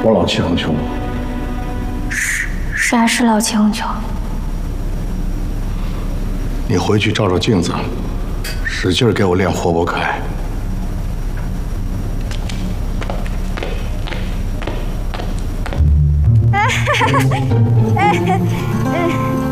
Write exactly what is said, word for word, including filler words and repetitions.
我老气横秋吗？ 是是啊，是老气横秋。 你回去照照镜子，使劲给我练活泼可爱。 哎，哎，哎。